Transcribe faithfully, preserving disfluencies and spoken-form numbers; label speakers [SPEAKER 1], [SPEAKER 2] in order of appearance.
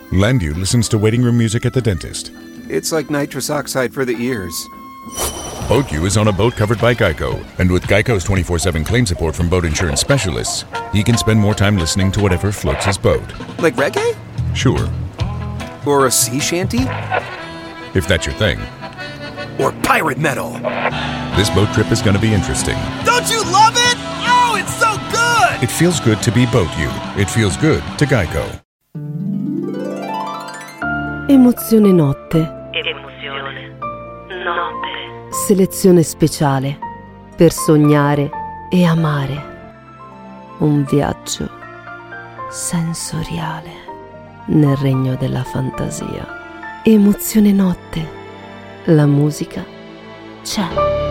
[SPEAKER 1] Landu listens to waiting room music at the dentist.
[SPEAKER 2] It's like nitrous oxide for the ears.
[SPEAKER 1] BoatU is on a boat covered by Geico, and with Geico's twenty-four seven claim support from boat insurance specialists, he can spend more time listening to whatever floats his boat.
[SPEAKER 2] Like reggae?
[SPEAKER 1] Sure.
[SPEAKER 2] Or a sea shanty?
[SPEAKER 1] If that's your thing.
[SPEAKER 2] Or pirate metal?
[SPEAKER 1] This boat trip is going to be interesting.
[SPEAKER 2] Don't you love it? Oh, it's so good!
[SPEAKER 1] It feels good to be BoatU. It feels good to Geico.
[SPEAKER 3] Emozione notte.
[SPEAKER 4] Emozione notte.
[SPEAKER 3] Selezione speciale per sognare e amare. Un viaggio sensoriale nel regno della fantasia. Emozione notte. La musica c'è.